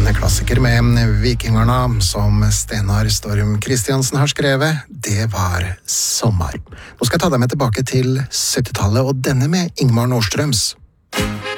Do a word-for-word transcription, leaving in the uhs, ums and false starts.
En klassiker med Vikingarna som Steinar Storm Kristiansen har skrevet, det var Sommer. Nå skal jeg ta deg med tilbake til syttitallet, og denne med Ingmar Nordstrøms.